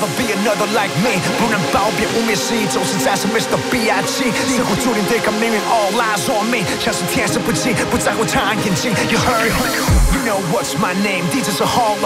never be another like me。不能褒贬污蔑是一种实在是 Mr. B.I.G。似乎注定对抗命运 ，All eyes on me， 像是天生不羁，不在乎他人眼睛。You heard，you know what's my name？ 地址是 Hall of